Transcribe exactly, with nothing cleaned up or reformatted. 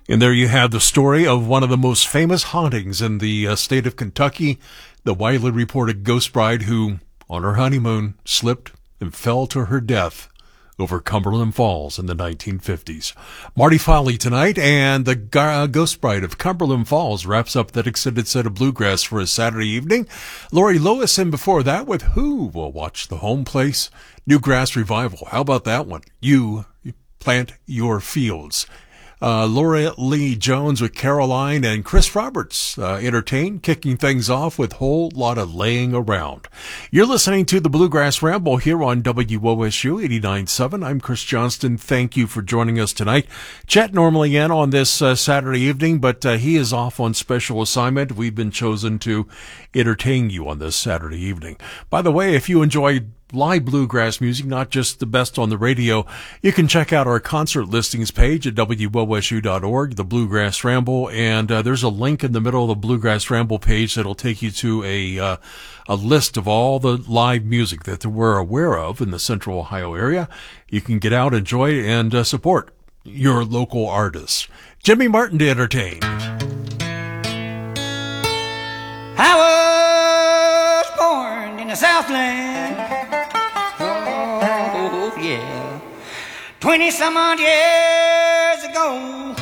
And there you have the story of one of the most famous hauntings in the uh, state of Kentucky, the widely reported ghost bride who, on her honeymoon, slipped and fell to her death over Cumberland Falls in the nineteen fifties. Marty Foley tonight, and the uh, Ghost Bride of Cumberland Falls wraps up that extended set of bluegrass for a Saturday evening. Lori Lewis, and before that with Who Will Watch the Home Place? Newgrass Revival. How about that one? You Plant Your Fields. Uh, Laura Lee Jones with Caroline, and Chris Roberts uh, entertained, kicking things off with Whole Lot of Laying Around. You're listening to the Bluegrass Ramble here on W O S U eighty-nine point seven. I'm Chris Johnston. Thank you for joining us tonight. Chet normally in on this uh, Saturday evening, but uh, he is off on special assignment. We've been chosen to entertain you on this Saturday evening. By the way, if you enjoyed live bluegrass music, not just the best on the radio, you can check out our concert listings page at W O S U dot org, the Bluegrass Ramble, and uh, there's a link in the middle of the Bluegrass Ramble page that'll take you to a uh, a list of all the live music that we're aware of in the Central Ohio area. You can get out, enjoy, and uh, support your local artists. Jimmy Martin to entertain. I was born in the Southland. Oh, yeah. Twenty some odd years ago.